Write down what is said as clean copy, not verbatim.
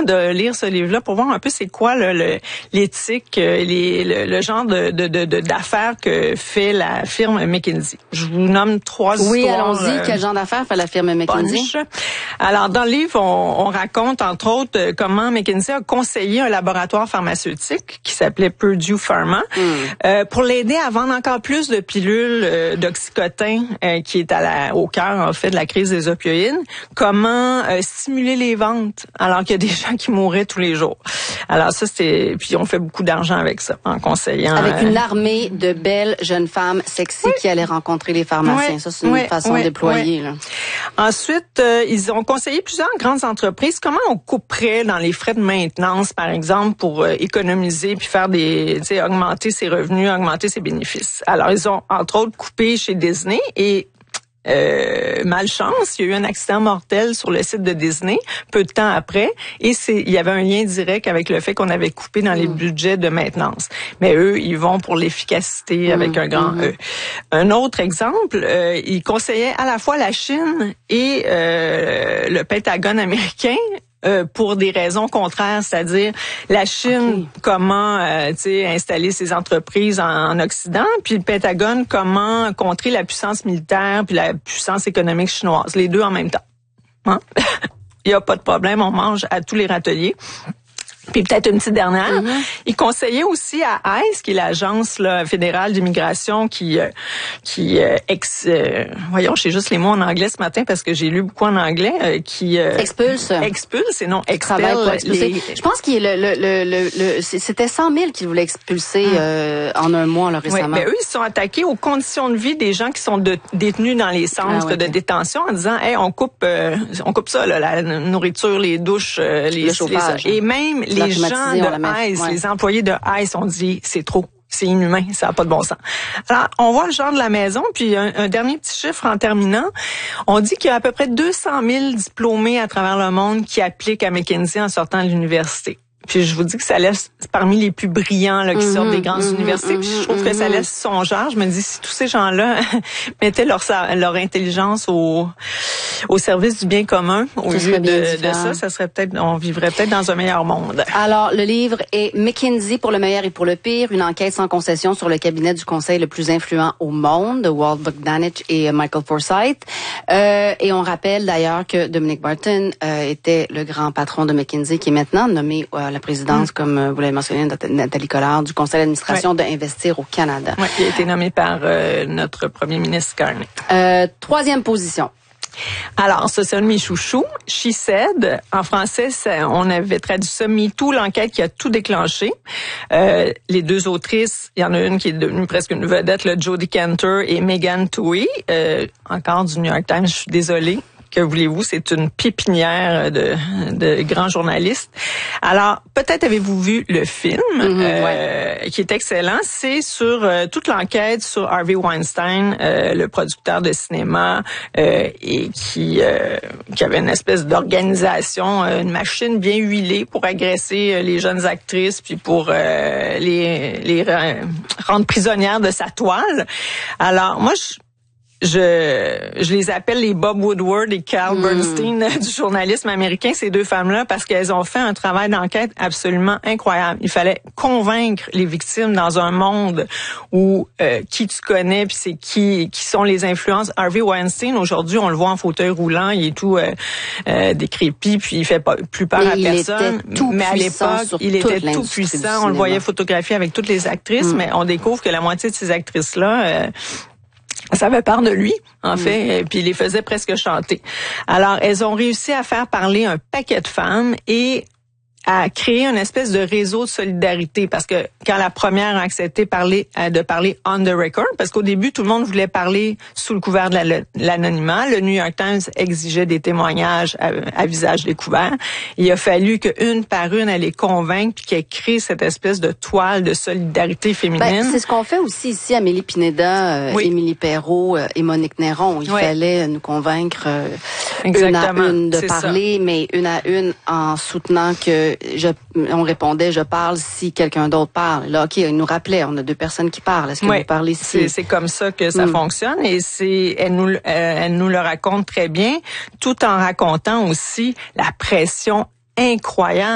de lire ce livre-là pour voir un peu c'est quoi l'éthique, le genre d'affaires que fait la firme McKinsey. Je vous nomme 3 histoires. Oui, allons-y. Quel genre d'affaires fait la firme McKinsey? Punch. Alors, dans le livre, on raconte, entre autres, comment McKinsey a conseillé un laboratoire pharmaceutique qui s'appelait Purdue Pharma pour l'aider à vendre encore plus de pilules d'oxycotin qui est au cœur, en fait, de la crise des opioïdes. Comment stimuler les ventes alors qu'il y a des gens qui mouraient tous les jours. Alors ça, puis on fait beaucoup d'argent avec ça, en conseillant. Avec une armée de belles jeunes femmes sexy qui allaient rencontrer les pharmaciens. Ça, c'est une façon déployée. Là. Ensuite, ils ont conseillé plusieurs grandes entreprises comment on couperait dans les frais de maintenance, par exemple, pour économiser puis faire augmenter ses revenus, augmenter ses bénéfices. Alors, ils ont, entre autres, coupé chez Disney et malchance, il y a eu un accident mortel sur le site de Disney peu de temps après et il y avait un lien direct avec le fait qu'on avait coupé dans les budgets de maintenance. Mais eux, ils vont pour l'efficacité avec un grand E. Un autre exemple, ils conseillaient à la fois la Chine et le Pentagone américain pour des raisons contraires, c'est-à-dire la Chine, comment installer ses entreprises en Occident, puis le Pentagone, comment contrer la puissance militaire puis la puissance économique chinoise, les deux en même temps. Hein? Il y a pas de problème, on mange à tous les râteliers. Puis peut-être une petite dernière. Il conseillait aussi à ICE, qui est l'agence fédérale d'immigration voyons, je sais juste les mots en anglais ce matin parce que j'ai lu beaucoup en anglais, qui expulse et non expelle. Je pense qu'il c'était 100 000 qu'ils voulaient expulser en un mois là, récemment. Oui, mais eux, ils se sont attaqués aux conditions de vie des gens qui sont détenus dans les centres de détention en disant, on coupe ça, là, la nourriture, les douches, le chauffage, et même les gens de ICE, les employés de ICE ont dit c'est trop, c'est inhumain, ça n'a pas de bon sens. Alors, on voit le genre de la maison, puis un dernier petit chiffre en terminant. On dit qu'il y a à peu près 200 000 diplômés à travers le monde qui appliquent à McKinsey en sortant de l'université. Puis je vous dis que ça laisse parmi les plus brillants là, qui sortent des grandes universités. Puis je trouve que ça laisse songeur. Je me dis, si tous ces gens-là mettaient leur intelligence au service du bien commun, au lieu de ça serait on vivrait peut-être dans un meilleur monde. Alors, le livre est McKinsey pour le meilleur et pour le pire, une enquête sans concession sur le cabinet du conseil le plus influent au monde, de Walt Bogdanich et Michael Forsyth. Et on rappelle d'ailleurs que Dominic Barton était le grand patron de McKinsey, qui est maintenant nommé à la présidence, comme vous l'avez mentionné, Nathalie Collard, du conseil d'administration de Investir au Canada. Oui, il a été nommé par notre premier ministre Carney. 3e position. Alors, ça, c'est un de mes chouchous. She Said. En français, on avait traduit ça MeToo, l'enquête qui a tout déclenché. Les 2 autrices, il y en a une qui est devenue presque une vedette, Jodie Cantor et Megan Twohey, encore du New York Times, je suis désolée. Que voulez-vous, c'est une pépinière de grands journalistes. Alors, peut-être avez-vous vu le film, qui est excellent. C'est sur toute l'enquête sur Harvey Weinstein, le producteur de cinéma, et qui avait une espèce d'organisation, une machine bien huilée pour agresser les jeunes actrices, puis pour les rendre prisonnières de sa toile. Alors, moi, je les appelle les Bob Woodward et Carl Bernstein du journalisme américain, ces 2 femmes-là, parce qu'elles ont fait un travail d'enquête absolument incroyable. Il fallait convaincre les victimes dans un monde où qui tu connais, puis c'est qui sont les influences. Harvey Weinstein, aujourd'hui, on le voit en fauteuil roulant, il est tout décrépit, puis il fait plus peur à personne. Mais à l'époque, il était tout puissant. On le voyait photographier avec toutes les actrices, mais on découvre que la moitié de ces actrices-là ça avait peur de lui, en fait, puis il les faisait presque chanter. Alors, elles ont réussi à faire parler un paquet de femmes et à créer une espèce de réseau de solidarité, parce que quand la première a accepté de parler on the record, parce qu'au début, tout le monde voulait parler sous le couvert de l'anonymat, le New York Times exigeait des témoignages à visage découvert. Il a fallu qu'une par une, elle les convainque, puis qu'elle crée cette espèce de toile de solidarité féminine. C'est ce qu'on fait aussi ici, Amélie Pineda, Émilie Perrault et Monique Néron. Il fallait nous convaincre une à une de parler, mais une à une en soutenant que on répondait, je parle si quelqu'un d'autre parle. Là, OK, il nous rappelait, on a 2 personnes qui parlent. Est-ce que vous parlez ici? C'est comme ça que ça fonctionne et elle nous le raconte très bien, tout en racontant aussi la pression incroyable